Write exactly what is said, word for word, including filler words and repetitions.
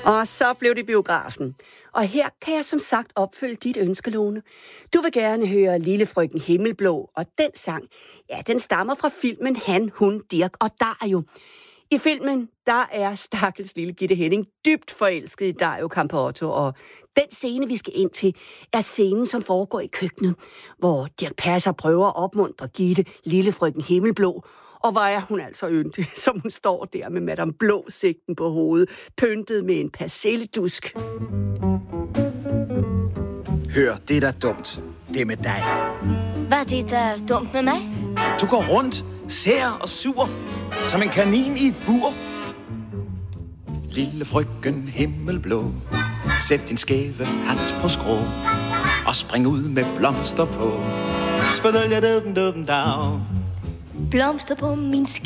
Og så blev det biografen. Og her kan jeg som sagt opfylde dit ønske, Lone. Du vil gerne høre Lille Frøken Himmelblå, og den sang, ja, den stammer fra filmen Han, Hun, Dirch og Dario. I filmen, der er stakkels lille Gitte Henning dybt forelsket i Dario Campeotto, og den scene, vi skal ind til, er scenen, som foregår i køkkenet, hvor Dirch Passer prøver at opmuntre Gitte, Lille Frøken Himmelblå, og hvor er hun altså yndig, som hun står der med Madame Blå sigten på hovedet, pyntet med en persilledusk. Hør, det er da dumt. Det er med dig. Hvad er det, der er dumt med mig? Du går rundt, sær og sur, som en kanin i et bur. Lille Frøken Himmelblå, sæt din skæve hat på skrå, og spring ud med blomster på. Spædølja døben døben dag. Blomster på min skæve